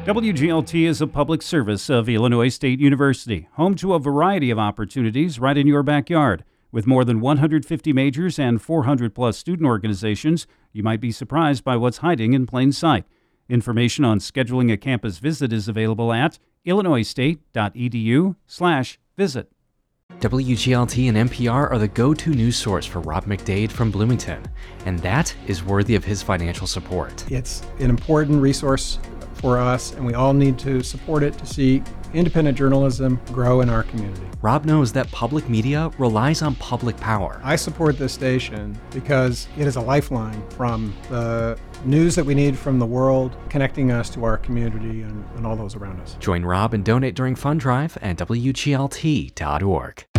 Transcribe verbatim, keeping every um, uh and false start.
W G L T is a public service of Illinois State University, home to a variety of opportunities right in your backyard. With more than one hundred fifty majors and four hundred plus student organizations, you might be surprised by what's hiding in plain sight. Information on scheduling a campus visit is available at illinoisstate.edu slash visit. W G L T and N P R are the go-to news source for Rob McDade from Bloomington, and that is worthy of his financial support. It's an important resource for us, and we all need to support it to see independent journalism grow in our community. Rob knows that public media relies on public power. I support this station because it is a lifeline from the news that we need from the world, connecting us to our community and, and all those around us. Join Rob and donate during Fund Drive at W G L T dot org.